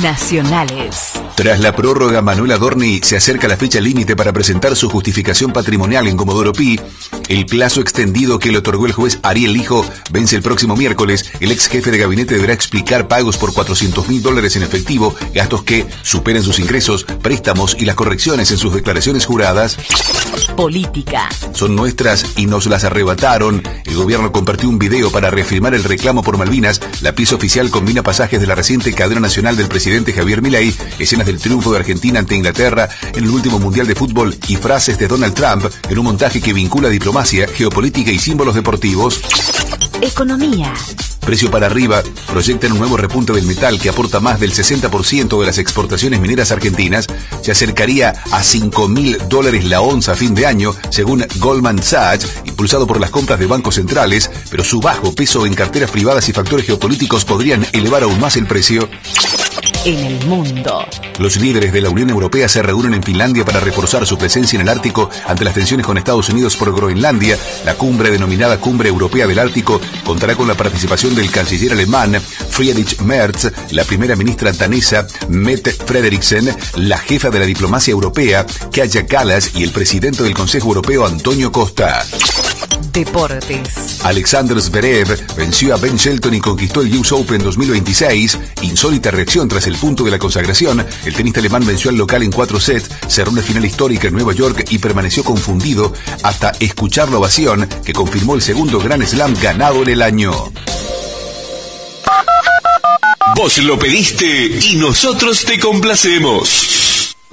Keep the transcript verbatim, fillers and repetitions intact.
nacionales. Tras la prórroga, Manuel Adorni se acerca a la fecha límite para presentar su justificación patrimonial en Comodoro Pi. El plazo extendido que le otorgó el juez Ariel Lijo vence el próximo miércoles. El ex jefe de gabinete deberá explicar pagos por cuatrocientos mil dólares en efectivo, gastos que superen sus ingresos, préstamos y las correcciones en sus declaraciones juradas. Política. Son nuestras y nos las arrebataron. El gobierno compartió un video para reafirmar el reclamo por Malvinas. La pieza oficial combina pasajes de la reciente cadena nacional del presidente Javier Milei, escenas del triunfo de Argentina ante Inglaterra en el último mundial de fútbol y frases de Donald Trump en un montaje que vincula diplomacia, geopolítica y símbolos deportivos. Economía. Precio para arriba, proyectan un nuevo repunte del metal que aporta más del sesenta por ciento de las exportaciones mineras argentinas. Se acercaría a cinco mil dólares la onza a fin de año, según Goldman Sachs, impulsado por las compras de bancos centrales, pero su bajo peso en carteras privadas y factores geopolíticos podrían elevar aún más el precio. En el mundo. Los líderes de la Unión Europea se reúnen en Finlandia para reforzar su presencia en el Ártico ante las tensiones con Estados Unidos por Groenlandia. La cumbre, denominada Cumbre Europea del Ártico, contará con la participación del canciller alemán Friedrich Merz, la primera ministra danesa Mette Frederiksen, la jefa de la diplomacia europea Kaja Kallas y el presidente del Consejo Europeo Antonio Costa. Deportes. Alexander Zverev venció a Ben Shelton y conquistó el U S Open dos mil veintiséis. Insólita reacción tras el punto de la consagración. El tenista alemán venció al local en cuatro sets, cerró una final histórica en Nueva York y permaneció confundido hasta escuchar la ovación que confirmó el segundo Grand Slam ganado en el año. Vos lo pediste y nosotros te complacemos.